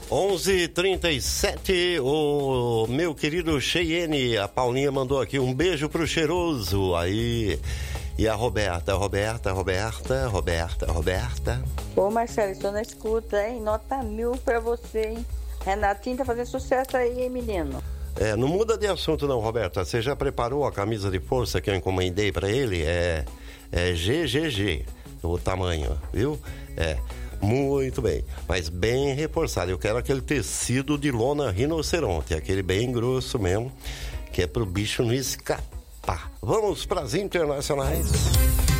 11h37, o meu querido Cheyenne, a Paulinha mandou aqui um beijo pro cheiroso, aí, e a Roberta. Ô Marcelo, estou na escuta, hein, nota 1000 pra você, hein, Renatinho tá fazendo sucesso aí, hein, menino. Não muda de assunto não, Roberta, você já preparou a camisa de força que eu encomendei pra ele? É GGG, o tamanho, viu? Muito bem, mas bem reforçado. Eu quero aquele tecido de lona rinoceronte, aquele bem grosso mesmo, que é pro bicho não escapar. Vamos pras internacionais.